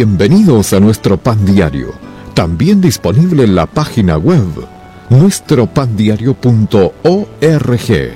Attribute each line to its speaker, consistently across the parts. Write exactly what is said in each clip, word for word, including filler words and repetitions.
Speaker 1: Bienvenidos a nuestro Pan Diario, también disponible en la página web nuestro pan diario punto org.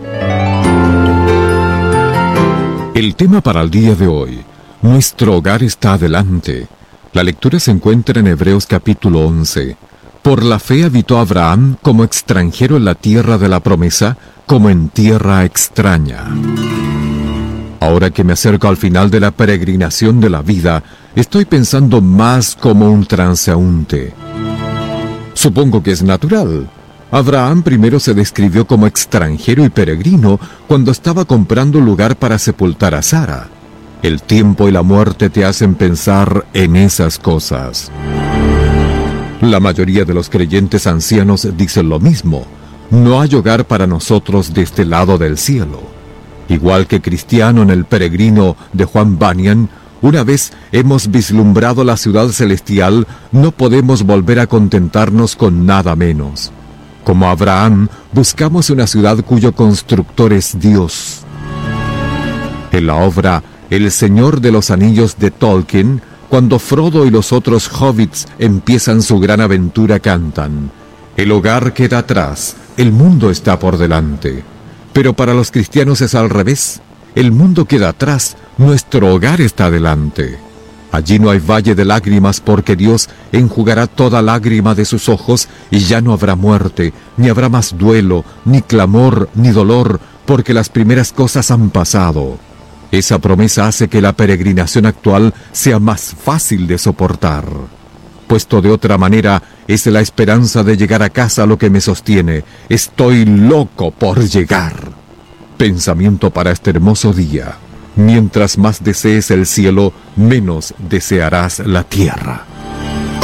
Speaker 1: El tema para el día de hoy: nuestro hogar está adelante. La lectura se encuentra en Hebreos capítulo once. Por la fe habitó Abraham como extranjero en la tierra de la promesa, como en tierra extraña. Ahora que me acerco al final de la peregrinación de la vida, estoy pensando más como un transeúnte. Supongo que es natural. Abraham primero se describió como extranjero y peregrino cuando estaba comprando lugar para sepultar a Sara. El tiempo y la muerte te hacen pensar en esas cosas. La mayoría de los creyentes ancianos dicen lo mismo: no hay hogar para nosotros de este lado del cielo. Igual que Cristiano en El peregrino de Juan Bunyan, una vez hemos vislumbrado la ciudad celestial, no podemos volver a contentarnos con nada menos. Como Abraham, buscamos una ciudad cuyo constructor es Dios. En la obra El Señor de los Anillos de Tolkien, cuando Frodo y los otros hobbits empiezan su gran aventura, cantan: el hogar queda atrás, el mundo está por delante. Pero para los cristianos es al revés. El mundo queda atrás, nuestro hogar está adelante. Allí no hay valle de lágrimas, porque Dios enjugará toda lágrima de sus ojos, y ya no habrá muerte, ni habrá más duelo, ni clamor, ni dolor, porque las primeras cosas han pasado. Esa promesa hace que la peregrinación actual sea más fácil de soportar. Puesto de otra manera, es la esperanza de llegar a casa lo que me sostiene. Estoy loco por llegar. Pensamiento para este hermoso día: mientras más desees el cielo, menos desearás la tierra.